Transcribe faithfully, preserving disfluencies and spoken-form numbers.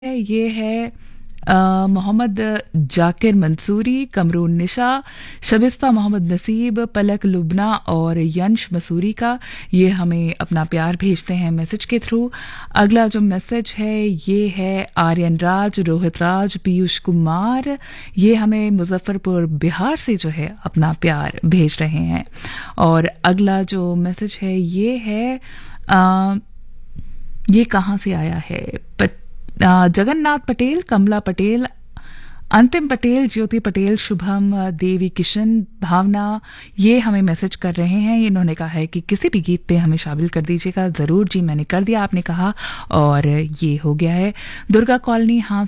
है ये है अ, मोहम्मद जाकिर मंसूरी, कमरून निशा, शबिस्ता मोहम्मद नसीब, पलक लुबना और यंश मसूरी का। ये हमें अपना प्यार भेजते हैं मैसेज के थ्रू। अगला जो मैसेज है ये है आर्यन राज, रोहित राज, पीयूष कुमार। ये हमें मुजफ्फरपुर बिहार से जो है अपना प्यार भेज रहे हैं। और अगला जो मैसेज है ये है अ, ये कहाँ से आया है? पट, अ, जगन्नाथ पटेल, कमला पटेल, अंतिम पटेल, ज्योति पटेल, शुभम, अ, देवी किशन, भावना। ये हमें मैसेज कर रहे हैं। इन्होंने कहा है कि किसी भी गीत पे हमें शामिल कर दीजिएगा। ज़रूर जी, मैंने कर दिया, आपने कहा, और ये हो गया है। दुर्गा कॉलोनी, हाँ